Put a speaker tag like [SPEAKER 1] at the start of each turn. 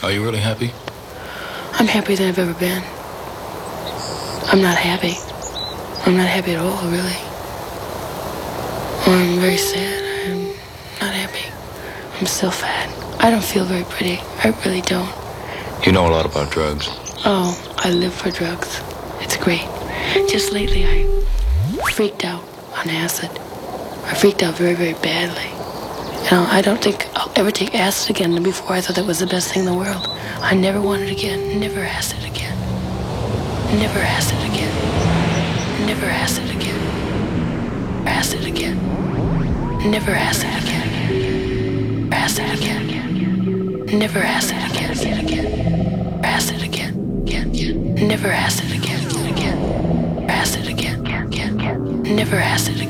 [SPEAKER 1] Are you really happy?
[SPEAKER 2] I'm happier than I've ever been. I'm not happy. I'm not happy at all, really. I'm very sad. I'm not happy. I'm still fat. I don't feel very pretty. I really don't.
[SPEAKER 1] You know a lot about drugs.
[SPEAKER 2] Oh, I live for drugs. It's great. Just lately, I freaked out on acid. I freaked out very, very badly. I don't think I'll ever take acid again. And before, I thought that was the best thing in the world. I never want it again. Never acid again. Never acid again. Never acid again. Acid again. Never acid again. Acid again. Never acid again. Acid again. Never acid again. Acid again. Never acid again.